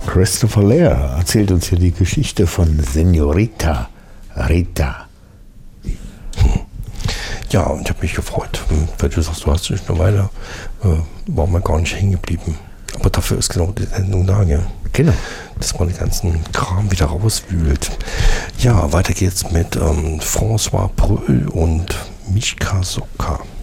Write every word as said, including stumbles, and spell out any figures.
Christopher Lehr erzählt uns hier die Geschichte von Senorita Rita. Ja, und ich habe mich gefreut, weil du sagst, du hast dich eine Weile, äh, warum wir gar nicht hängen geblieben. Aber dafür ist genau die Sendung da, gell? Genau. Dass man den ganzen Kram wieder rauswühlt. Ja, weiter geht's mit ähm, François Breuil und Mischka Soka.